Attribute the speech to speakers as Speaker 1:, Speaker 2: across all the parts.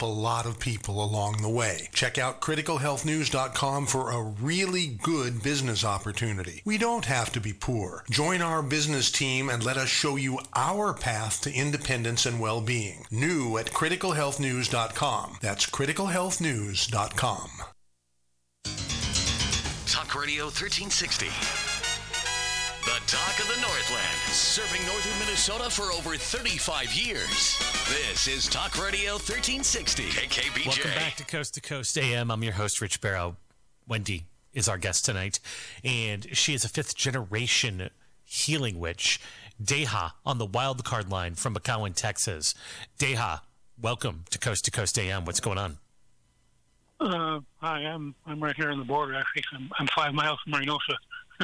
Speaker 1: a lot of people along the way. Check out criticalhealthnews.com for a really good business opportunity. We don't have to be poor. Join our business team and let us show you our path to independence and well-being. New at criticalhealthnews.com. That's criticalhealthnews.com.
Speaker 2: Talk Radio 1360. The talk of the Northland, serving northern Minnesota for over 35 years. This is Talk Radio 1360, KKBJ.
Speaker 3: Welcome back to Coast AM. I'm your host, Rich Barrow. Wendy is our guest tonight, and she is a fifth-generation healing witch. Deha on the wild card line from McCowan, Texas. Deha, welcome to Coast AM. What's going on?
Speaker 4: Hi, I'm right here on the border. Actually, I'm 5 miles from Reynosa.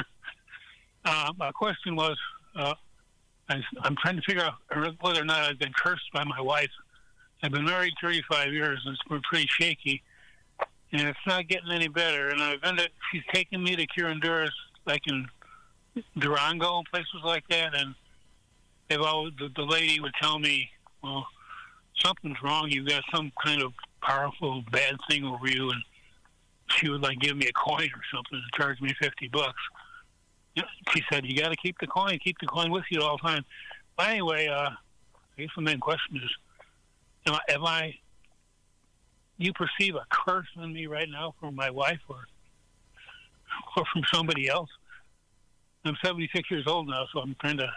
Speaker 4: My question was, I'm trying to figure out whether or not I've been cursed by my wife. I've been married 35 years, and it's been pretty shaky, and it's not getting any better. And she's taken me to Curanderas, like in Durango and places like that, and the lady would tell me, well, something's wrong. You've got some kind of powerful bad thing over you, and she would like give me a coin or something and charge me $50. She said, you got to keep the coin with you all the time. But anyway, I guess the main question is, you perceive a curse on me right now from my wife or from somebody else? I'm 76 years old now, so I'm trying to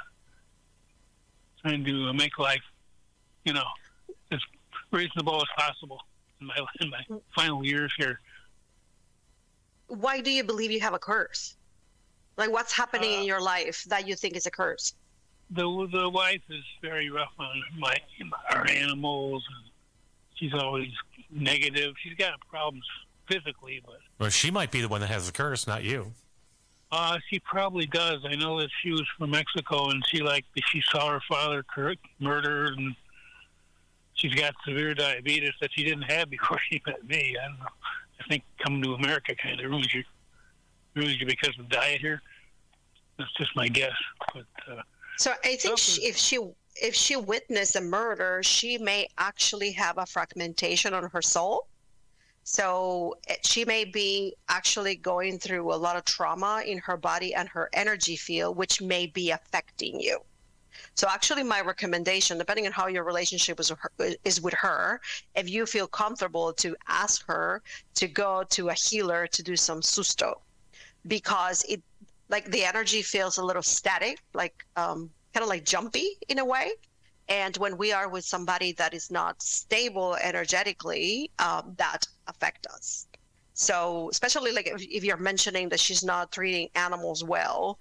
Speaker 4: make life, as reasonable as possible in my final years here.
Speaker 5: Why do you believe you have a curse? Like, what's happening in your life that you think is a curse?
Speaker 4: The wife is very rough on our animals, and she's always negative. She's got problems physically, but...
Speaker 3: Well, she might be the one that has the curse, not you.
Speaker 4: She probably does. I know that she was from Mexico, and she saw her father murdered, and she's got severe diabetes that she didn't have before she met me. I don't know. I think coming to America kind of ruins you because of diet here. That's just my guess. But
Speaker 5: so I think if she witnessed a murder, she may actually have a fragmentation on her soul. So she may be actually going through a lot of trauma in her body and her energy field, which may be affecting you. So actually my recommendation, depending on how your relationship is with her, if you feel comfortable, to ask her to go to a healer to do some susto, because the energy feels a little static, kind of like jumpy in a way. And when we are with somebody that is not stable energetically, that affects us. So especially like if you're mentioning that she's not treating animals well,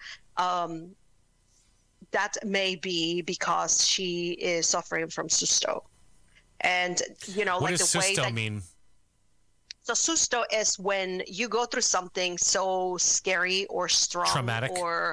Speaker 5: that may be because she is suffering from susto. And,
Speaker 3: what does susto mean?
Speaker 5: So susto is when you go through something so scary or strong
Speaker 3: traumatic,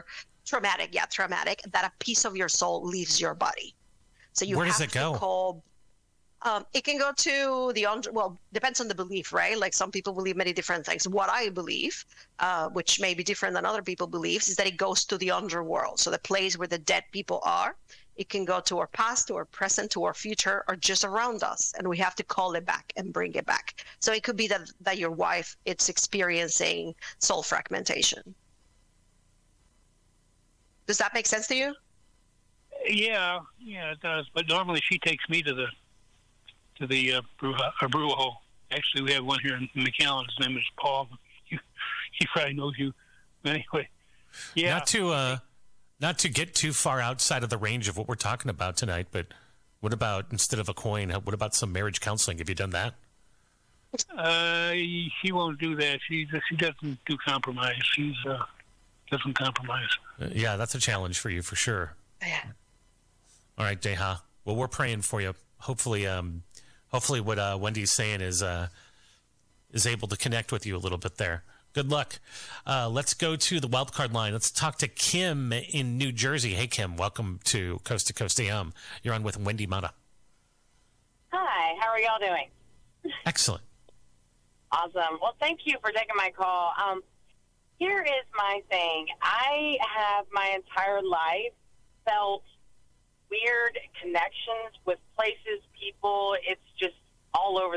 Speaker 5: that a piece of your soul leaves your body. So where does it go? It can go to depends on the belief, right? Like some people believe many different things. What I believe, which may be different than other people beliefs, is that it goes to the underworld. So the place where the dead people are. It can go to our past, to our present, to our future, or just around us. And we have to call it back and bring it back. So it could be that your wife is experiencing soul fragmentation. Does that make sense to you?
Speaker 4: Yeah, it does. But normally she takes me to the Brujo. Actually, we have one here in McAllen. His name is Paul. He probably knows you. Anyway, yeah.
Speaker 3: Not to get too far outside of the range of what we're talking about tonight, but what about, instead of a coin, what about some marriage counseling? Have you done that?
Speaker 4: She won't do that. She doesn't do compromise. She doesn't compromise.
Speaker 3: Yeah, that's a challenge for you for sure.
Speaker 5: Yeah.
Speaker 3: All right, Deha. Well, we're praying for you. Hopefully what Wendy's saying is able to connect with you a little bit there. Good luck. Let's go to the wildcard line. Let's talk to Kim in New Jersey. Hey, Kim, welcome to Coast AM. You're on with Wendy Mata.
Speaker 6: Hi, how are y'all doing?
Speaker 3: Excellent.
Speaker 6: Awesome. Well, thank you for taking my call. Here is my thing. I have my entire life felt weird connections with places, people. It's just all over